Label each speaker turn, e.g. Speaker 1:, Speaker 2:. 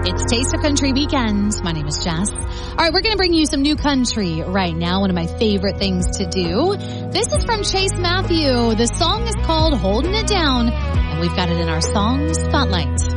Speaker 1: It's Taste of Country Weekend. My name is Jess. All right, we're going to bring you some new country right now, one of my favorite things to do. This is from Chase Matthew. The song is called Holding It Down, and we've got it in our Song Spotlight.